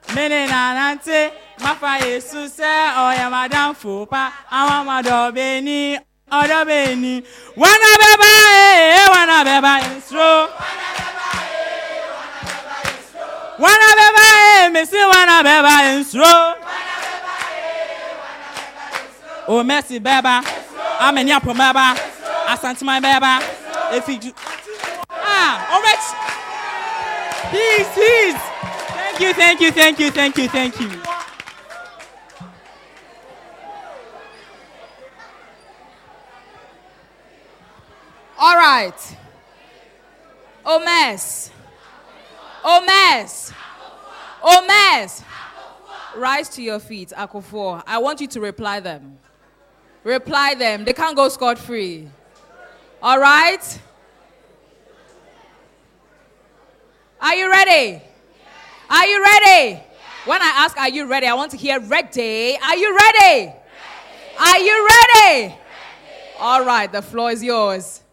Mene nanante, mafa Yesu se oya madam fupa, awa madobeni, odobeni. Wana beba instro. Wana beba missy wana beba instro. Oh merci beba, amenya pro beba, asante my beba. If you alright. Peace. Thank you. All right. Omes. Rise to your feet, Akufo. I want you to reply them. They can't go scot-free. All right? Are you ready? Are you ready? When I ask, are you ready? I want to hear ready. Are you ready? Are you ready? All right, the floor is yours.